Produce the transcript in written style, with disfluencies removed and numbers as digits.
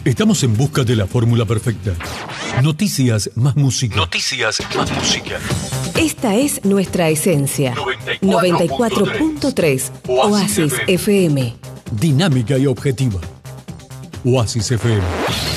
Estamos en busca de la fórmula perfecta. Noticias más música. Noticias más música. Esta es nuestra esencia. 94.3 Oasis FM. Dinámica y objetiva. Oasis FM.